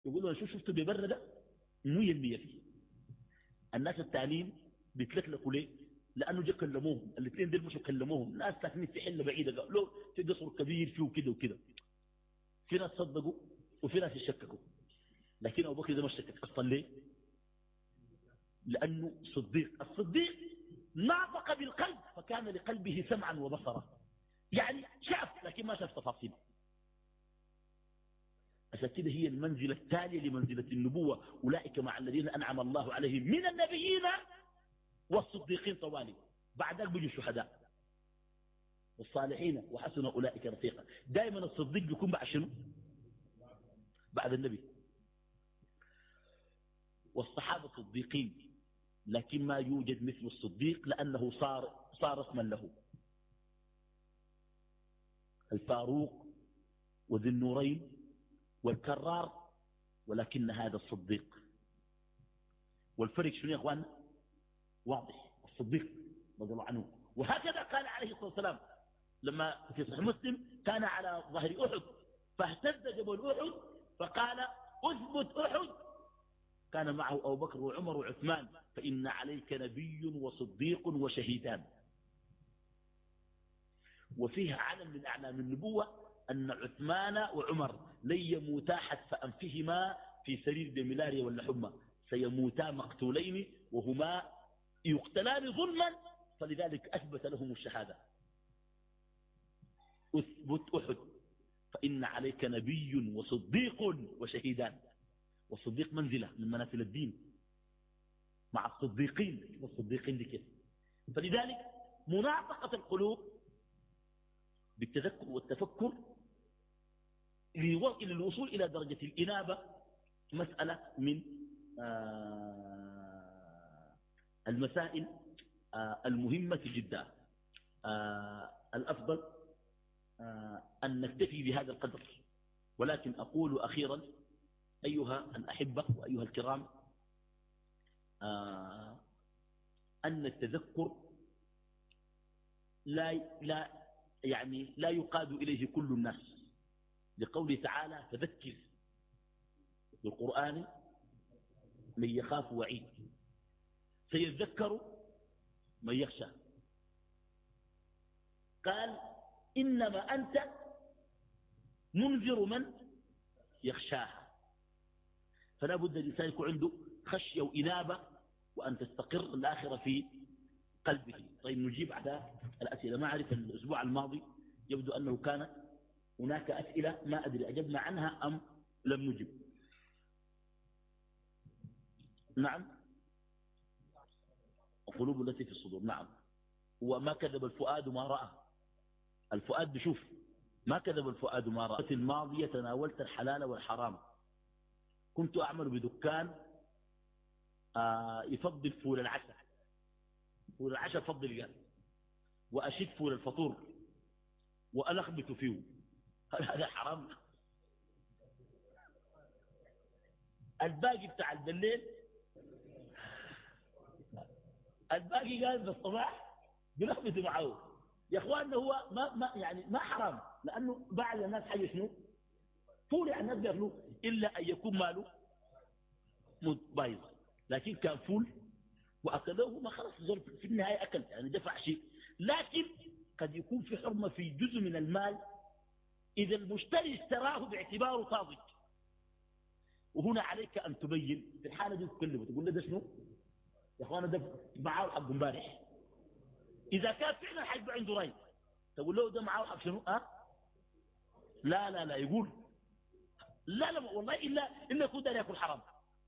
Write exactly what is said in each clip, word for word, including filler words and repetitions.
يقولوا شو شفته ببر ده مية المية فيه. الناس التانيين بيتلكلكوا ليه؟ لانه جا كلموهم الاثنين دول مش كلموهم ناس ساكنين في حله بعيده قالوا في قصر كبير فيه كده وكده. في ناس صدقوا وفي ناس يشككوا، لكن ابو بكر ده ما شكك اصلا. ليه؟ لانه صديق. الصديق ناطق بالقلب فكان لقلبه سمعا وبصرا، يعني شاف لكن ما شاف تفاصيل. عشان كده هي المنزله التاليه لمنزله النبوه، اولئك مع الذين انعم الله عليهم من النبيين والصديقين طوالي، بعد ذلك بيجوا الشهداء والصالحين وحسن اولئك رفيقا. دائما الصديق بيكون بعد شنو؟ بعد النبي. والصحابه صديقين، لكن ما يوجد مثل الصديق لانه صار صار اسما له. الفاروق وذي النورين والكرار، ولكن هذا الصديق. والفرق شنو يا اخوان؟ واضح. الصديق رضي الله عنه. وهكذا قال عليه الصلاه والسلام لما في صحيح مسلم كان على ظهر احد فاهتز جبل احد فقال اثبت احد، كان معه ابو بكر وعمر وعثمان، فان عليك نبي وصديق وشهيدان. وفيها علم من اعلام النبوه ان عثمان وعمر لن يموتا حتف انفهما في سرير بملاريا ولا حمى، سيموتا مقتولين وهما يقتلان ظلما، فلذلك اثبت لهم الشهاده. اثبت احد فان عليك نبي وصديق وشهيدان. والصديق منزله من منازل الدين مع الصديقين. والصديقين دي كيف؟ فلذلك مناطقه القلوب بالتذكر والتفكر للوصول إلى درجة الإنابة مسألة من المسائل المهمة جدا. الأفضل أن نكتفي بهذا القدر، ولكن أقول أخيرا أيها الأحبة وأيها الكرام أن التذكر لا لا يعني لا يقاد إليه كل الناس، لقوله تعالى فذكر بالقرآن من يخاف وعيد، سيذكر من يخشى. قال إنما أنت منذر من يخشاها. فلا بد الإنسان يكون عنده خشية وإنابة وأن تستقر الآخرة في قلبه. طيب نجيب على الأسئلة. ما أعرف الأسبوع الماضي يبدو أنه كان هناك أسئلة ما أدري أجبنا عنها أم لم نجب. نعم. القلوب التي في الصدور. نعم. وما كذب الفؤاد ما رأى. الفؤاد بشوف. ما كذب الفؤاد ما رأى. في الماضية تناولت الحلال والحرام. كنت أعمل بدكان آه يفضل فول العشاء. فول العشاء فضل قال، وأشد فول الفطور وألخبط فيه. هذا حرام. الباقي بتاع بالليل الباقي قال بالصباح بلخبط معه. يا اخواننا هو ما ما يعني ما حرام، لانه بعد الناس حاجه شنو؟ فول يعني الناس بياكلوا، الا ان يكون ماله بايظ. لكن كان فول واكلوه ما خلص في النهايه اكل، يعني دفع شيء. لكن قد يكون في حرمه في جزء من المال إذا المشتري اشتراه باعتباره طازج، وهنا عليك أن تبين. في الحالة دي تكلمه تقول له ده شنو يا أخوانا؟ ده معاه حق امبارح. إذا كان فعلا حيبقى عنده رأي تقول له ده معاه حق شنو؟ أه؟ لا لا لا يقول لا لا والله إلا إلا يكون ده يأكل حرام.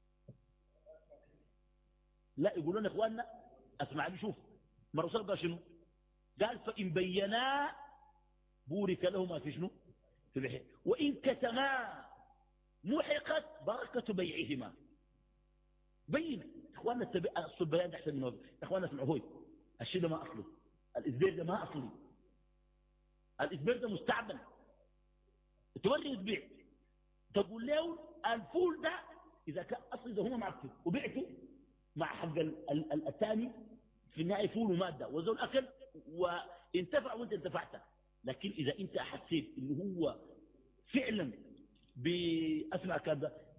لا يقولون يا إخواننا أسمع لي شوف مرة صدق شنو؟ قال فإن بينا بورك لهما في شنو؟ في بيعه، وإن كتما محقت بركة بيعهما. بين اخواننا اصل البيان ده احسن من هذا. اخواننا اسمعوا هوي الشيء ده ما اصلي، الاسبير ده ما اصلي، الاسبير ده مستعمل توري تبيع. تقول له الفول ده اذا كان اصلي ده هم معفن وبيعته مع حق الثاني في النهايه فول وماده وزول اكل وانتفع وانت انتفعت. لكن اذا انت حسيت انه هو فعلا باسمع كذا